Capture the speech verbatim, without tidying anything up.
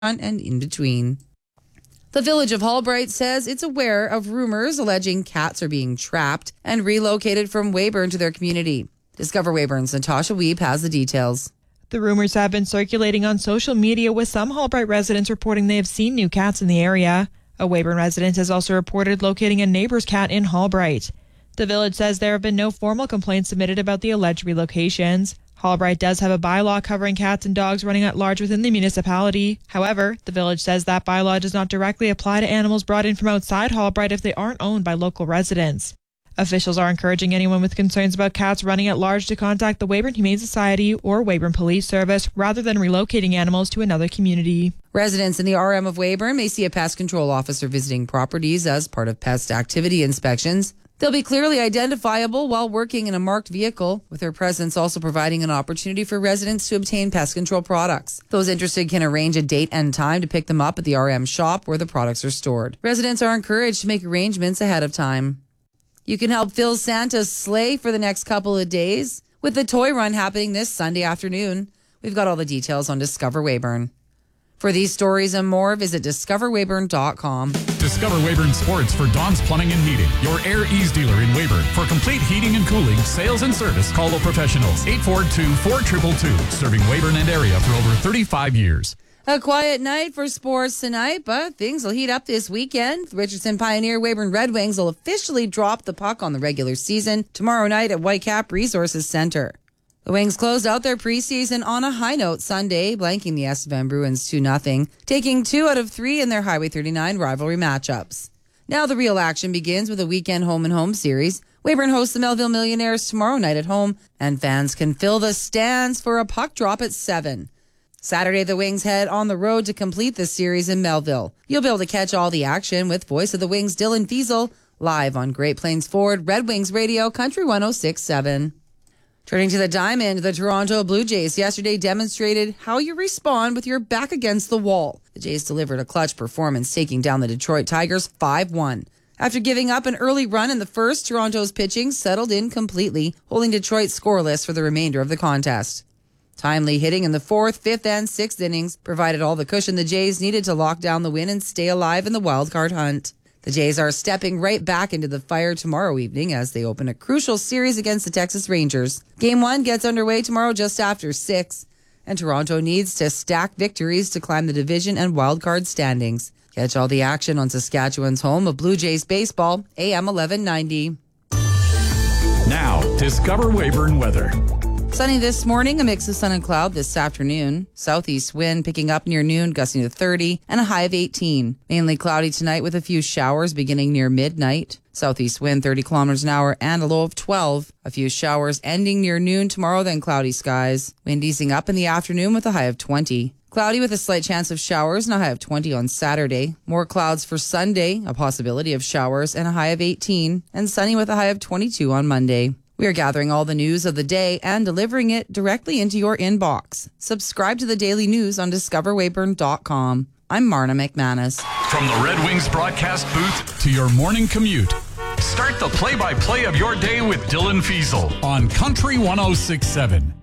and in between. The Village of Hallbright says it's aware of rumors alleging cats are being trapped and relocated from Weyburn to their community. Discover Weyburn's Natasha Weeb has the details. The rumors have been circulating on social media, with some Hallbright residents reporting they have seen new cats in the area. A Weyburn resident has also reported locating a neighbor's cat in Hallbright. The village says there have been no formal complaints submitted about the alleged relocations. Hallbright does have a bylaw covering cats and dogs running at large within the municipality. However, the village says that bylaw does not directly apply to animals brought in from outside Hallbright if they aren't owned by local residents. Officials are encouraging anyone with concerns about cats running at large to contact the Weyburn Humane Society or Weyburn Police Service rather than relocating animals to another community. Residents in the R M of Weyburn may see a pest control officer visiting properties as part of pest activity inspections. They'll be clearly identifiable while working in a marked vehicle, with their presence also providing an opportunity for residents to obtain pest control products. Those interested can arrange a date and time to pick them up at the R M shop where the products are stored. Residents are encouraged to make arrangements ahead of time. You can help fill Santa's sleigh for the next couple of days with the toy run happening this Sunday afternoon. We've got all the details on Discover Weyburn. For these stories and more, visit discover weyburn dot com. Discover Weyburn Sports for Don's Plumbing and Heating, your Air Ease dealer in Weyburn. For complete heating and cooling, sales and service, call the professionals. eight four two, four two two two. Serving Weyburn and area for over thirty-five years. A quiet night for sports tonight, but things will heat up this weekend. The Richardson Pioneer Weyburn Red Wings will officially drop the puck on the regular season tomorrow night at Whitecap Resources Centre. The Wings closed out their preseason on a high note Sunday, blanking the Estevan Bruins two nothing, taking two out of three in their Highway thirty-nine rivalry matchups. Now the real action begins with a weekend home-and-home series. Weyburn hosts the Melville Millionaires tomorrow night at home, and fans can fill the stands for a puck drop at seven. Saturday, the Wings head on the road to complete the series in Melville. You'll be able to catch all the action with Voice of the Wings Dylan Fiesel live on Great Plains Ford Red Wings Radio Country one oh six point seven. Turning to the diamond, the Toronto Blue Jays yesterday demonstrated how you respond with your back against the wall. The Jays delivered a clutch performance, taking down the Detroit Tigers five one. After giving up an early run in the first, Toronto's pitching settled in completely, holding Detroit scoreless for the remainder of the contest. Timely hitting in the fourth, fifth, and sixth innings provided all the cushion the Jays needed to lock down the win and stay alive in the wildcard hunt. The Jays are stepping right back into the fire tomorrow evening as they open a crucial series against the Texas Rangers. Game one gets underway tomorrow just after six, and Toronto needs to stack victories to climb the division and wildcard standings. Catch all the action on Saskatchewan's home of Blue Jays baseball, A M eleven ninety. Now, Discover Weyburn weather. Sunny this morning, a mix of sun and cloud this afternoon. Southeast wind picking up near noon, gusting to thirty, and a high of eighteen. Mainly cloudy tonight with a few showers beginning near midnight. Southeast wind thirty kilometers an hour and a low of twelve. A few showers ending near noon tomorrow, then cloudy skies. Wind easing up in the afternoon with a high of twenty. Cloudy with a slight chance of showers and a high of twenty on Saturday. More clouds for Sunday, a possibility of showers and a high of eighteen. And sunny with a high of twenty-two on Monday. We are gathering all the news of the day and delivering it directly into your inbox. Subscribe to the daily news on discover weyburn dot com. I'm Marna McManus. From the Red Wings broadcast booth to your morning commute, start the play-by-play of your day with Dylan Fiesel on Country one oh six point seven.